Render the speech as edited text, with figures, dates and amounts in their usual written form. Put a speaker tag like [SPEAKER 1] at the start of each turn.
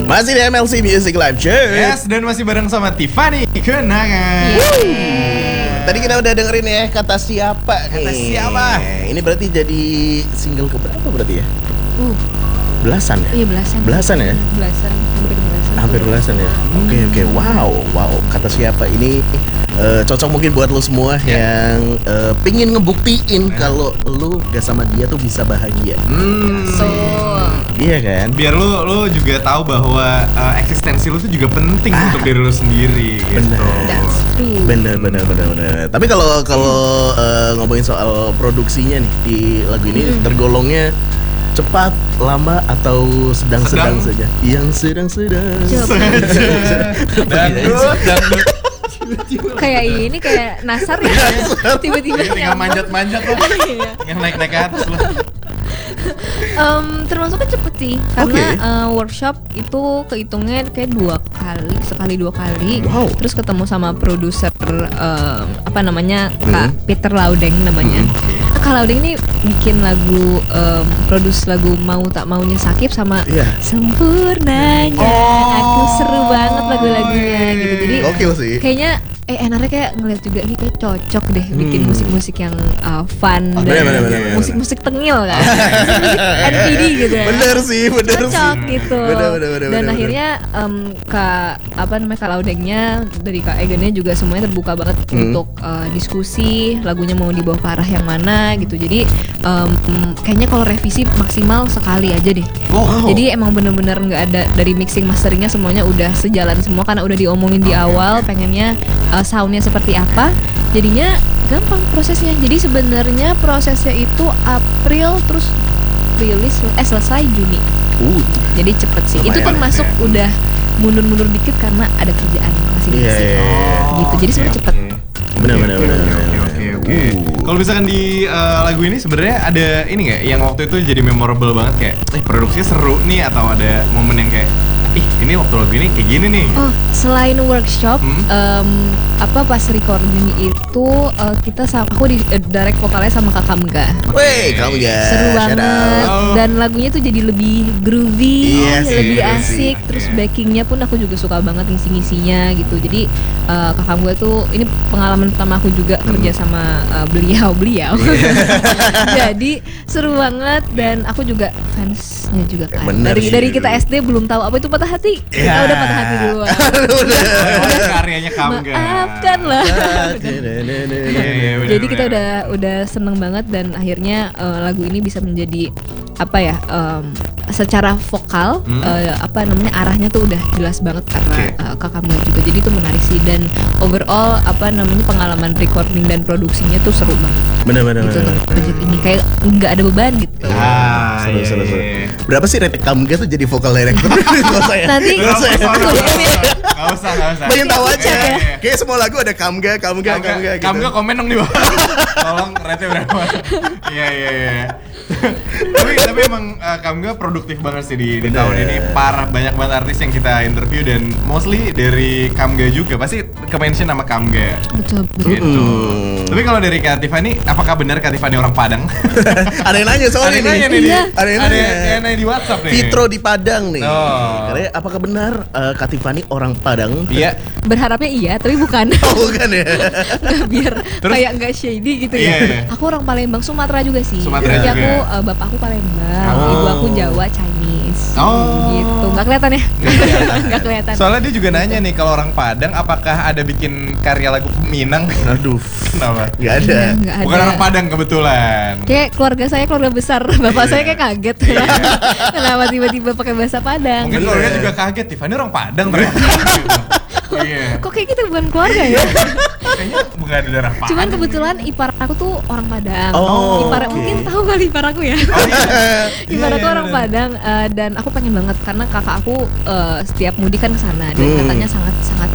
[SPEAKER 1] Masih di MLC Music Live Show.
[SPEAKER 2] Yes, dan masih bareng sama Tiffany Kenangan.
[SPEAKER 1] Tadi kita udah dengerin ya Kata Siapa nih.
[SPEAKER 2] Kata Siapa.
[SPEAKER 1] Ini berarti jadi single keberapa berarti ya? Belasan ya?
[SPEAKER 3] Iya belasan.
[SPEAKER 1] Belasan ya?
[SPEAKER 3] Belasan, hampir belasan.
[SPEAKER 1] Hampir belasan ya. Oke. Wow. Kata Siapa ini cocok mungkin buat lo semua yang pingin ngebuktiin kalau lo gak sama dia tuh bisa bahagia.
[SPEAKER 3] So,
[SPEAKER 1] Iya kan?
[SPEAKER 2] Biar lu juga tahu bahwa eksistensi lu tuh juga penting untuk diri lu sendiri gitu.
[SPEAKER 3] that's true.
[SPEAKER 1] Bener. Tapi kalau ngomongin soal produksinya nih di lagu ini tergolongnya cepat, lama atau sedang-sedang saja? Yang sedang-sedang.
[SPEAKER 2] Dangdut.
[SPEAKER 3] Kayak ini kayak Nasar ya. Tiba-tiba
[SPEAKER 2] Tinggal manjat-manjat lah.
[SPEAKER 3] Iya.
[SPEAKER 2] Yang naik-naik ke atas lah.
[SPEAKER 3] Termasuknya cepet sih karena workshop itu kehitungnya kayak 2 kali.
[SPEAKER 1] Wow.
[SPEAKER 3] Terus ketemu sama produser apa namanya Kak Peter Laudeng namanya. Kak Laudeng ini bikin lagu produce lagu Mau Tak Maunya Sakib sama Sempurnanya. Aku seru banget lagu-lagunya gitu. Jadi
[SPEAKER 1] Gokil sih.
[SPEAKER 3] kayaknya enaknya kayak ngeliat juga ini kayak cocok deh bikin musik-musik yang fun dan
[SPEAKER 1] bener.
[SPEAKER 3] musik-musik tengil kan. Musik NPD gitu ya.
[SPEAKER 1] Bener sih.
[SPEAKER 3] Cocok gitu.
[SPEAKER 1] Bener.
[SPEAKER 3] Dan akhirnya Kak Laudengnya dari Kak Egennya juga semuanya terbuka banget untuk diskusi lagunya mau dibawa ke arah yang mana gitu. Jadi kayaknya kalau revisi maksimal sekali aja deh.
[SPEAKER 1] Wow.
[SPEAKER 3] Jadi emang bener-bener nggak ada dari mixing masteringnya semuanya udah sejalan semua karena udah diomongin di awal pengennya soundnya seperti apa. Jadinya gampang prosesnya. Jadi sebenarnya prosesnya itu April terus rilis selesai Juni. Jadi cepet sih. Itu termasuk udah mundur-mundur dikit karena ada kerjaan masing-masing. Gitu. Jadi sebenarnya cepet.
[SPEAKER 1] Bener.
[SPEAKER 2] Oke. Kalau misalkan di lagu ini sebenarnya ada ini nggak yang waktu itu jadi memorable banget kayak produksinya seru nih atau ada momen yang kayak ini waktu lagu ini kayak gini nih.
[SPEAKER 3] Oh, selain workshop, pas recording itu aku di direct vokalnya sama Kak Kamga.
[SPEAKER 1] Wey, kamu ya.
[SPEAKER 3] Seru banget dan lagunya tuh jadi lebih groovy,
[SPEAKER 1] Iya sih,
[SPEAKER 3] lebih
[SPEAKER 1] iya
[SPEAKER 3] asik. Terus backingnya pun aku juga suka banget ngisi-ngisinya gitu. Jadi Kak Kamga tuh ini pengalaman pertama aku juga kerja sama beliau. Jadi seru banget dan aku juga fansnya juga kan. Dari kita SD belum tahu apa itu patah hati. Kita udah patah hati duluan.
[SPEAKER 2] Udah karyanya Kamga.
[SPEAKER 3] Maafkan lah.
[SPEAKER 2] Iya,
[SPEAKER 3] Jadi kita udah seneng banget dan akhirnya lagu ini bisa menjadi secara vokal arahnya tuh udah jelas banget karena Kak Kamga juga. Jadi itu menarik sih dan overall pengalaman recording dan produksinya tuh seru banget.
[SPEAKER 1] Bener.
[SPEAKER 3] Gitu untuk project ini kayak nggak ada beban gitu.
[SPEAKER 1] Seru. Berapa sih rate Kamga tuh jadi vokal director?
[SPEAKER 3] Nanti
[SPEAKER 2] Gak usah.
[SPEAKER 1] Pengen tahu aja.
[SPEAKER 2] Iya.
[SPEAKER 1] Kayak semua lagu ada Kamga gitu.
[SPEAKER 2] Kamga komen dong di bawah. Tolong rate berapa? Iya. tapi emang Kamga produktif banget sih di tahun ini. Parah, banyak banget artis yang kita interview dan mostly dari Kamga juga. Pasti ke-mention nama Kamga.
[SPEAKER 3] betul.
[SPEAKER 2] Gitu. Tapi kalau dari Kak Tiffany, apakah benar Kak Tiffany orang Padang?
[SPEAKER 1] Ada yang nanya soal
[SPEAKER 2] Ada yang
[SPEAKER 1] ini.
[SPEAKER 2] nanya nih.
[SPEAKER 3] Iya.
[SPEAKER 1] Ada yang
[SPEAKER 2] nanya di WhatsApp nih.
[SPEAKER 1] Fitro di Padang nih.
[SPEAKER 2] Oh.
[SPEAKER 1] Apakah benar Kak Tiffany orang Padang?
[SPEAKER 2] Iya.
[SPEAKER 3] Berharapnya iya, tapi bukan.
[SPEAKER 1] Oh, bukan ya.
[SPEAKER 3] Biar
[SPEAKER 2] Terus?
[SPEAKER 3] kayak nggak shady gitu ya.
[SPEAKER 2] Iya.
[SPEAKER 3] Aku orang Palembang, Sumatera juga sih.
[SPEAKER 2] Sumatera
[SPEAKER 3] Jadi
[SPEAKER 2] juga.
[SPEAKER 3] aku bapak aku Palembang, ibu aku Jawa, Chinese.
[SPEAKER 2] Oh.
[SPEAKER 3] Gitu. Nggak kelihatan ya? Nggak kelihatan.
[SPEAKER 2] Soalnya dia juga nanya nih kalau orang Padang apakah ada bikin karya lagu Minang?
[SPEAKER 1] Aduh.
[SPEAKER 2] Kenapa?
[SPEAKER 1] Gak ada.
[SPEAKER 3] Nggak
[SPEAKER 2] Bukan
[SPEAKER 3] ada.
[SPEAKER 2] orang Padang kebetulan.
[SPEAKER 3] Kayak keluarga saya keluarga besar, bapak saya kayak kaget. Kenapa tiba-tiba pakai bahasa Padang?
[SPEAKER 2] Mungkin keluarga juga kaget, Tiffany orang Padang ternyata. Iya.
[SPEAKER 3] Kok kayak kita bukan keluarga ya?
[SPEAKER 2] Kayaknya bukan ada darah Padang.
[SPEAKER 3] Cuman kebetulan ipar aku tuh orang Padang.
[SPEAKER 1] Oh,
[SPEAKER 3] Ipar
[SPEAKER 1] oke.
[SPEAKER 3] mungkin tahu kali ipar aku ya. Ipar aku orang Padang dan aku pengen banget karena kakak aku setiap mudik kan ke sana dan katanya sangat